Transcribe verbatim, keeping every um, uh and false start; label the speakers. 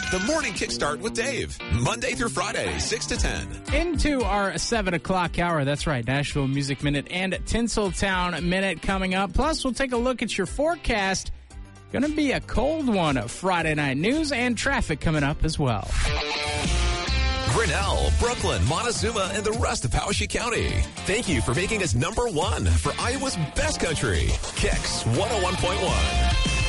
Speaker 1: The Morning Kickstart with Dave. Monday through Friday, six to ten.
Speaker 2: Into our seven o'clock hour. That's right. Nashville Music Minute and Tinseltown Minute coming up. Plus, we'll take a look at your forecast. Going to be a cold one Friday night. News and traffic coming up as well.
Speaker 1: Grinnell, Brooklyn, Montezuma, and the rest of Powashik County. Thank you for making us number one for Iowa's best country. Kicks one oh one point one.